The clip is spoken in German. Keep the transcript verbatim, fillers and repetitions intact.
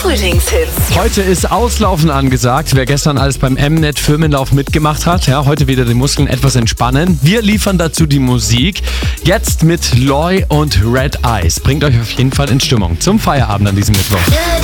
Frühlingshits. Heute ist Auslaufen angesagt. Wer gestern alles beim Mnet Firmenlauf mitgemacht hat, ja, heute wieder die Muskeln etwas entspannen. Wir liefern dazu die Musik. Jetzt mit Loy und Red Eyes. Bringt euch auf jeden Fall in Stimmung zum Feierabend an diesem Mittwoch.